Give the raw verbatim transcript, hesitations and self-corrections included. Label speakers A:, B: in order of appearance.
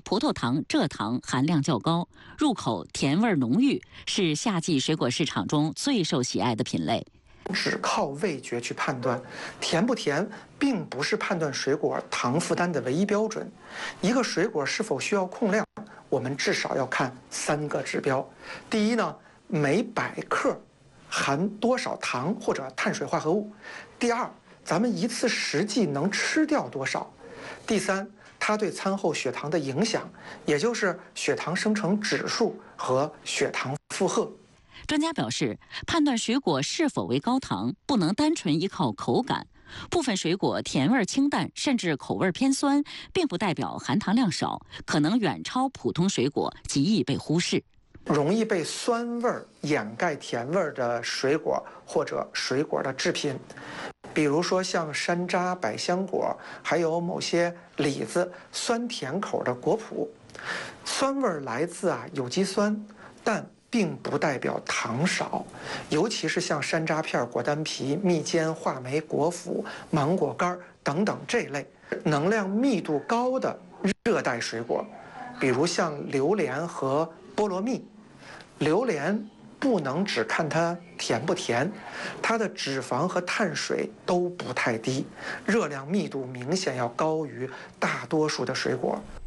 A: 葡萄糖、蔗糖含量较高，入口甜味浓郁，是夏季水果市场中最受喜爱的品类。
B: 只靠味觉去判断甜不甜，并不是判断水果糖负担的唯一标准。一个水果是否需要控量，我们至少要看三个指标。第一呢，每百克含多少糖或者碳水化合物；第二，咱们一次实际能吃掉多少；第三，它对餐后血糖的影响，也就是血糖生成指数和血糖负荷。
A: 专家表示，判断水果是否为高糖，不能单纯依靠口感。部分水果甜味清淡，甚至口味偏酸，并不代表含糖量少，可能远超普通水果，极易被忽视。
B: 容易被酸味掩盖甜味的水果或者水果的制品，比如说像山楂、百香果，还有某些李子，酸甜口的果脯，酸味来自啊有机酸，但并不代表糖少，尤其是像山楂片、果丹皮、蜜饯、话梅、果脯、芒果干等等这类能量密度高的热带水果，比如像榴莲和菠萝蜜。榴莲不能只看它甜不甜，它的脂肪和碳水都不太低，热量密度明显要高于大多数的水果。